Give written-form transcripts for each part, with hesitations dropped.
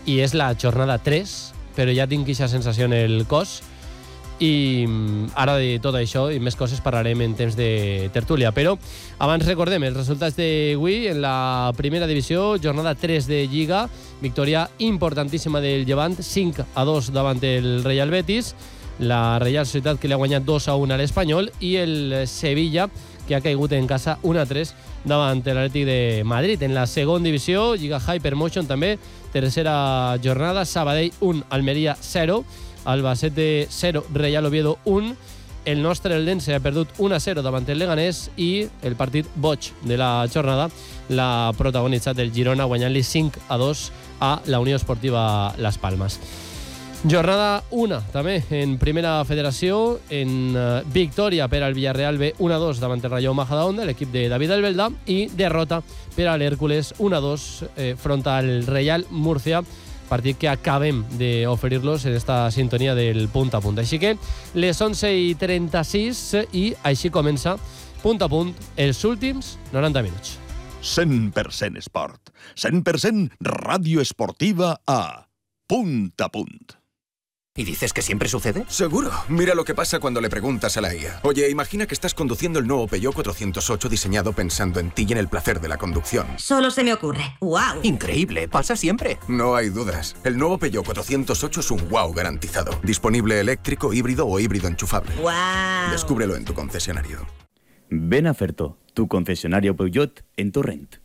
i és la jornada 3, però ja tinc aquesta sensació en el cos. I ara de tot això i més coses parlarem en temps de tertúlia, però abans recordem els resultats d'avui en la primera divisió, jornada 3 de Lliga, victòria importantíssima del Llevant, 5-2 davant el Real Betis, la Real Societat que li ha guanyat 2-1 a l'Espanyol i el Sevilla que ha caigut en casa 1-3 davant l'Atlètic de Madrid. En la segona divisió, Lliga Hypermotion també, tercera jornada, Sabadell 1, Almeria 0, Albacete 0, Real Oviedo 1. El nostre Eldense ha perdut 1-0 davant el Leganés i el partit boig de la jornada l'ha protagonitzat el Girona guanyant-li 5-2 a la Unió Esportiva Las Palmas. Jornada 1 també en Primera Federació, en victòria per al Villarreal B 1-2 davant el Rayo Majadahonda, l'equip de David Albelda, i derrota per a l'Hèrcules 1-2 front al Real Murcia, partit que acabem d'oferir-los en esta sintonia del punt a punt. Així que les 11:36 i així comença punt a punt els últims 90 minuts. 100% esport, 100% ràdio esportiva a punt a punt. ¿Y dices que siempre sucede? Seguro. Mira lo que pasa cuando le preguntas a la IA. Oye, imagina que estás conduciendo el nuevo Peugeot 408 diseñado pensando en ti y en el placer de la conducción. Solo se me ocurre. ¡Wow! Increíble, pasa siempre. No hay dudas. El nuevo Peugeot 408 es un wow garantizado. Disponible eléctrico, híbrido o híbrido enchufable. ¡Wow! Descúbrelo en tu concesionario. Ven a Ferto, tu concesionario Peugeot en Torrent.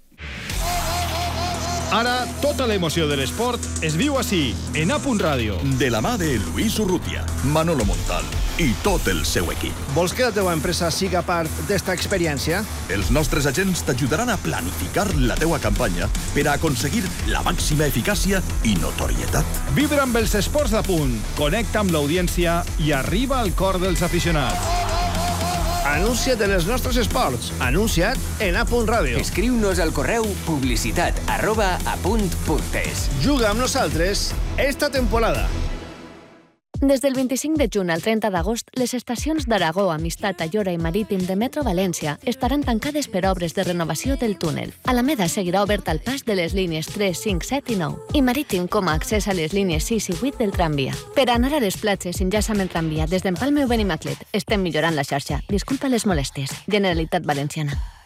Ara, tota l'emoció de l'esport es viu així, en A.Punt Ràdio. De la mà de Luis Urrutia, Manolo Montal i tot el seu equip. Vols que la teva empresa siga part d'esta experiència? Els nostres agents t'ajudaran a planificar la teua campanya per a aconseguir la màxima eficàcia i notorietat. Vibra amb els esports d'A.Punt, connecta amb l'audiència i arriba al cor dels aficionats. Anuncia't en els nostres esports. Anuncia't en A.Punt Ràdio. Escriu-nos al correu publicitat@apunt.es. Juga amb nosaltres esta temporada. Des del 25 de juny al 30 d'agost, les estacions d'Aragó, Amistat, Ayora i Marítim de Metro València estaran tancades per obres de renovació del túnel. Alameda seguirà obert al pas de les línies 3, 5, 7 i 9 i Marítim com a accés a les línies 6 i 8 del tramvia. Per anar a les platges enllaça amb el tramvia des d'Empalme o Benimaclet. Estem millorant la xarxa. Disculpa les molèsties. Generalitat Valenciana.